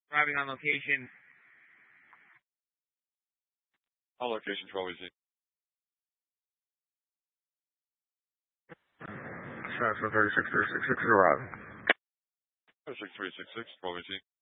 Arriving on location. On location, 12 easy. Transfer 36366 arriving. 36366, 12 easy.